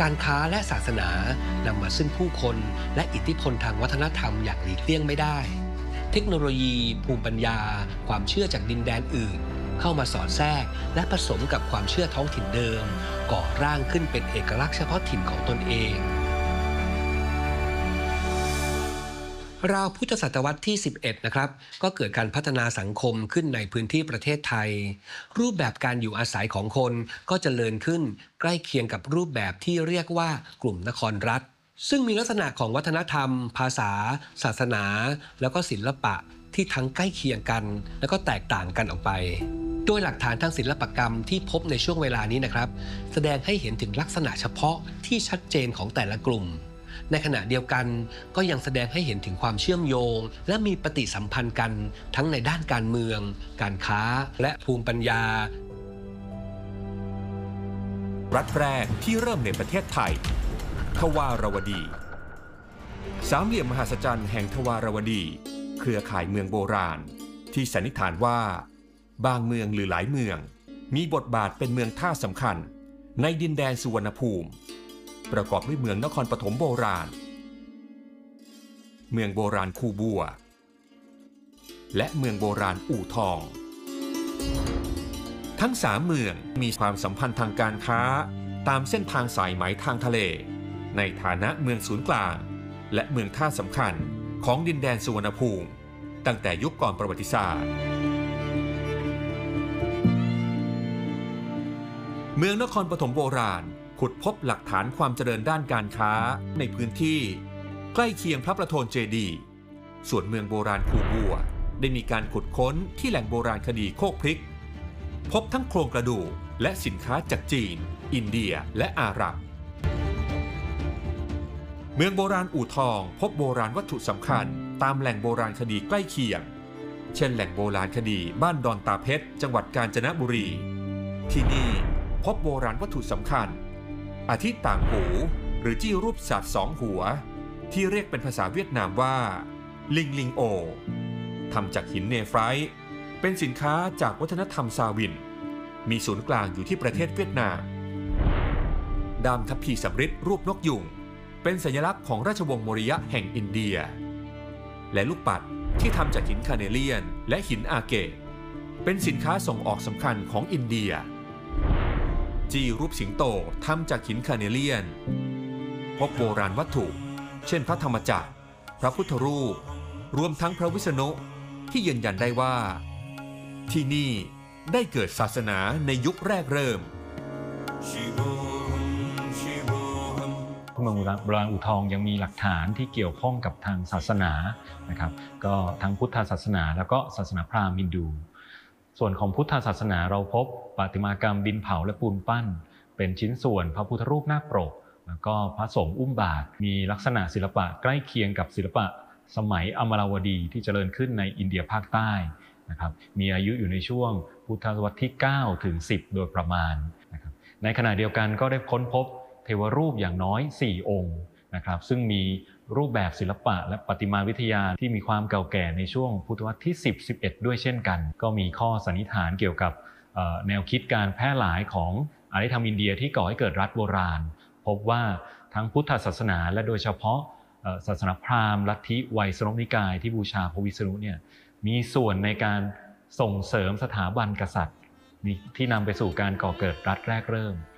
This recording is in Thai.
การค้าและศาสนานำมาซึ่งผู้คนและอิทธิพลทางวัฒนธรรมอย่างหลีกเลี่ยงไม่ได้เทคโนโลยีภูมิปัญญาความเชื่อจากดินแดนอื่นเข้ามาสอดแทรกและผสมกับความเชื่อท้องถิ่นเดิมก่อร่างขึ้นเป็นเอกลักษณ์เฉพาะถิ่นของตนเองราวพุทธศตวรรษที่ 11 นะครับก็เกิดการพัฒนาสังคมขึ้นในพื้นที่ประเทศไทยรูปแบบการอยู่อาศัยของคนก็เจริญขึ้นใกล้เคียงกับรูปแบบที่เรียกว่ากลุ่มนครรัฐซึ่งมีลักษณะของวัฒนธรรมภาษาศาสนาแล้วก็ศิลปะที่ทั้งใกล้เคียงกันแล้วก็แตกต่างกันออกไปโดยหลักฐานทางศิลปกรรมที่พบในช่วงเวลานี้นะครับแสดงให้เห็นถึงลักษณะเฉพาะที่ชัดเจนของแต่ละกลุ่มในขณะเดียวกันก็ยังแสดงให้เห็นถึงความเชื่อมโยงและมีปฏิสัมพันธ์กันทั้งในด้านการเมืองการค้าและภูมิปัญญารัฐแรกที่เริ่มในประเทศไทยทวารวดีสามเหลี่ยมมหัศจรรย์แห่งทวารวดีเครือข่ายเมืองโบราณที่สันนิษฐานว่าบางเมืองหรือหลายเมืองมีบทบาทเป็นเมืองท่าสำคัญในดินแดนสุวรรณภูมิประกอบด้วยเมืองนครปฐมโบราณเมืองโบราณคูบัวและเมืองโบราณอู่ทองทั้ง3เมืองมีความสัมพันธ์ทางการค้าตามเส้นทางสายไหมทางทะเลในฐานะเมืองศูนย์กลางและเมืองท่าสำคัญของดินแดนสุวรรณภูมิตั้งแต่ยุคก่อนประวัติศาสตร์เมืองนครปฐมโบราณขุดพบหลักฐานความเจริญด้านการค้าในพื้นที่ใกล้เคียงพระประโทนเจดีย์ส่วนเมืองโบราณคูบัวได้มีการขุดค้นที่แหล่งโบราณคดีโคกพริกพบทั้งโครงกระดูกและสินค้าจากจีนอินเดียและอาหรับเมืองโบราณอู่ทองพบโบราณวัตถุสำคัญตามแหล่งโบราณคดีใกล้เคียงเช่นแหล่งโบราณคดีบ้านดอนตาเพชรจังหวัดกาญจนบุรีที่นี่พบโบราณวัตถุสำคัญอาทิต่างหูหรือจี้รูปสัตว์2หัวที่เรียกเป็นภาษาเวียดนามว่าลิงลิงโอทำจากหินเนไฟร์เป็นสินค้าจากวัฒนธรรมซาวินมีศูนย์กลางอยู่ที่ประเทศเวียดนามด้ามทัพพีสำริดรูปนกยุงเป็นสัญลักษณ์ของราชวงศ์โมริยะแห่งอินเดียและลูกปัดที่ทำจากหินคาเนเลียนและหินอาเกตเป็นสินค้าส่งออกสำคัญของอินเดียจี้รูปสิงโตทำจากหินคาเนเลียนพบโบราณวัตถุเช่นพระธรรมจักรพระพุทธรูปรวมทั้งพระวิษณุที่ยืนยันได้ว่าที่นี่ได้เกิดศาสนาในยุคแรกเริ่มเมืองโบราณอู่ทองยังมีหลักฐานที่เกี่ยวข้องกับทางศาสนานะครับก็ทั้งพุทธศาสนาแล้วก็ศาสนาพราหมณ์ฮินดูส่วนของพุทธศาสนาเราพบประติมากรรมดินเผาและปูนปั้นเป็นชิ้นส่วนพระพุทธรูปนาคปกแล้วก็พระสงฆ์อุ้มบาตรมีลักษณะศิลปะใกล้เคียงกับศิลปะสมัยอมรวดีที่เจริญขึ้นในอินเดียภาคใต้นะครับมีอายุอยู่ในช่วงพุทธศตวรรษที่9ถึง10โดยประมาณนะครับในขณะเดียวกันก็ได้ค้นพบเทวรูปอย่างน้อย4องค์นะครับซึ่งมีรูปแบบศิลปะและประติมากรรมวิทยาที่มีความเก่าแก่ในช่วงพุทธศตวรรษที่10-11ด้วยเช่นกันก็มีข้อสันนิษฐานเกี่ยวกับแนวคิดการแพร่หลายของอารยธรรมอินเดียที่ก่อให้เกิดรัฐโบราณพบว่าทั้งพุทธศาสนาและโดยเฉพาะศาสนาพราหมณ์ลัทธิไวยสนนิกายที่บูชาพระวิษณุเนี่ยมีส่วนในการส่งเสริมสถาบันกษัตริย์ที่นำไปสู่การก่อเกิดรัฐแรกเริ่ม